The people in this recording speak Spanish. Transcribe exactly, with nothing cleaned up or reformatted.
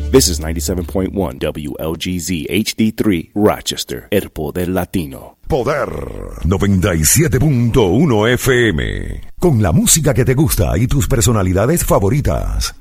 This is ninety-seven point one W L G Z H D three, Rochester, El Poder Latino. Poder noventa y siete punto uno F M. Con la música que te gusta y tus personalidades favoritas.